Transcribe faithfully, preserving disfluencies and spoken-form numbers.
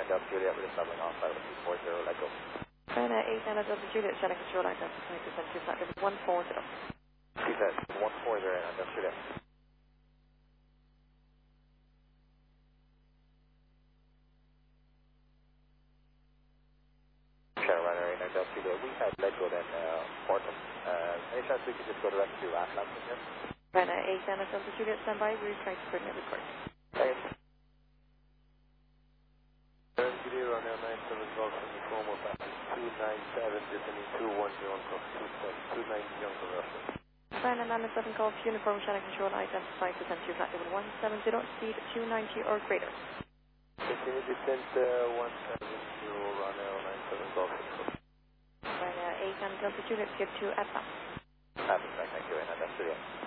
nine Delta Juliet, we're just doubling off out of two four zero, let go. China eight nine Delta Juliet, channel control identified to send to flight level one four zero. He said one four zero nine Delta Juliet. Channel runner eight nine Delta Juliet, we had let go then, uh, Portland. Uh, any chance we could just go direct to Atlas from here? China eight nine Delta Juliet, stand by, we're trying to coordinate with court. Thanks. Zero now nine seven Golf from the Como back two nine seven, descending two one zero cross two seven two nine zero for Russia. China nine seven Golf, uniform channel control identified to send to flight level one seven zero, speed two ninety or greater. Continue descent uh, one seven zero, run L nine seven Golf. China eight nine Delta Juliet, skip to Atlas. Atlas, thank you, and that's it.